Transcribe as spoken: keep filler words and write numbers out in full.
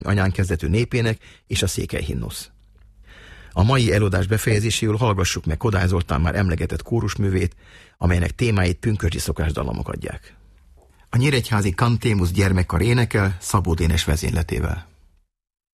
anyán kezdetű népének és a székely himnusz. A mai előadás befejezéséül hallgassuk meg Kodály Zoltán már emlegetett kórusművét, amelynek témáit pünkösdi szokásdallamok adják. A nyíregyházi Cantémus gyermekkar énekel Szabó Dénes vezényletével.